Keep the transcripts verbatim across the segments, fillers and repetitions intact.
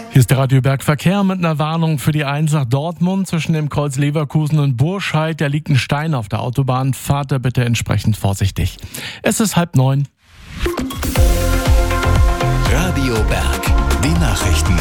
Hier ist der Radio Berg Verkehr mit einer Warnung für die eins nach Dortmund zwischen dem Kreuz Leverkusen und Burscheid. Da liegt ein Stein auf der Autobahn. Fahrt da bitte entsprechend vorsichtig. Es ist halb neun. Radio Berg, die Nachrichten.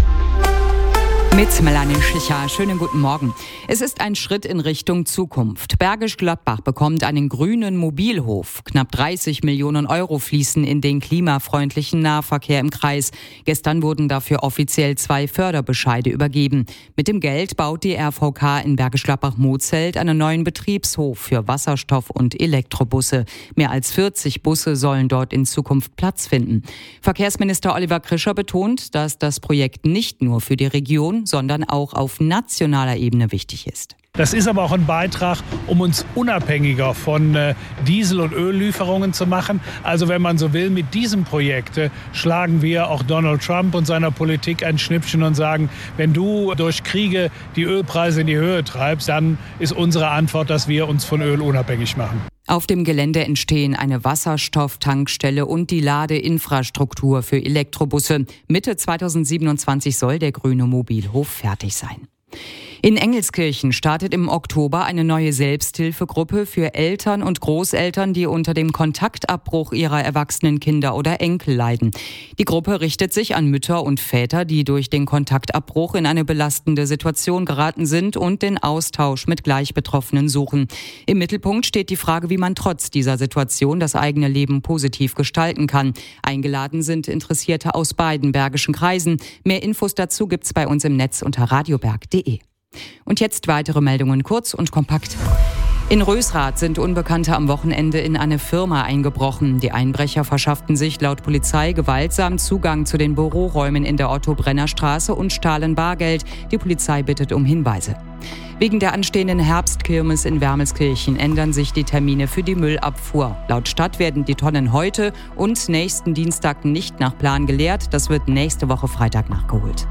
Mit Melanie Schicher. Schönen guten Morgen. Es ist ein Schritt in Richtung Zukunft. Bergisch Gladbach bekommt einen grünen Mobilhof. Knapp dreißig Millionen Euro fließen in den klimafreundlichen Nahverkehr im Kreis. Gestern wurden dafür offiziell zwei Förderbescheide übergeben. Mit dem Geld baut die R V K in Bergisch Gladbach-Mozelt einen neuen Betriebshof für Wasserstoff- und Elektrobusse. Mehr als vierzig Busse sollen dort in Zukunft Platz finden. Verkehrsminister Oliver Krischer betont, dass das Projekt nicht nur für die Region, sondern auch auf nationaler Ebene wichtig ist. Das ist aber auch ein Beitrag, um uns unabhängiger von äh, Diesel- und Öllieferungen zu machen. Also wenn man so will, mit diesem Projekt äh, schlagen wir auch Donald Trump und seiner Politik ein Schnippchen und sagen, wenn du durch Kriege die Ölpreise in die Höhe treibst, dann ist unsere Antwort, dass wir uns von Öl unabhängig machen. Auf dem Gelände entstehen eine Wasserstofftankstelle und die Ladeinfrastruktur für Elektrobusse. Mitte zweitausendsiebenundzwanzig soll der grüne Mobilhof fertig sein. In Engelskirchen startet im Oktober eine neue Selbsthilfegruppe für Eltern und Großeltern, die unter dem Kontaktabbruch ihrer erwachsenen Kinder oder Enkel leiden. Die Gruppe richtet sich an Mütter und Väter, die durch den Kontaktabbruch in eine belastende Situation geraten sind und den Austausch mit Gleichbetroffenen suchen. Im Mittelpunkt steht die Frage, wie man trotz dieser Situation das eigene Leben positiv gestalten kann. Eingeladen sind Interessierte aus beiden bergischen Kreisen. Mehr Infos dazu gibt's bei uns im Netz unter radioberg punkt de. Und jetzt weitere Meldungen kurz und kompakt. In Rösrath sind Unbekannte am Wochenende in eine Firma eingebrochen. Die Einbrecher verschafften sich laut Polizei gewaltsam Zugang zu den Büroräumen in der Otto-Brenner-Straße und stahlen Bargeld. Die Polizei bittet um Hinweise. Wegen der anstehenden Herbstkirmes in Wermelskirchen ändern sich die Termine für die Müllabfuhr. Laut Stadt werden die Tonnen heute und nächsten Dienstag nicht nach Plan geleert. Das wird nächste Woche Freitag nachgeholt.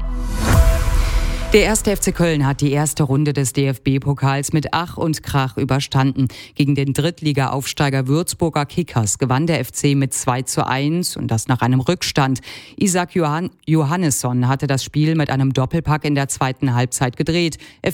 Der erste F C Köln hat die erste Runde des D F B-Pokals mit Ach und Krach überstanden. Gegen den Drittliga-Aufsteiger Würzburger Kickers gewann der F C mit zwei zu eins und das nach einem Rückstand. Isaac Johann- Johannesson hatte das Spiel mit einem Doppelpack in der zweiten Halbzeit gedreht.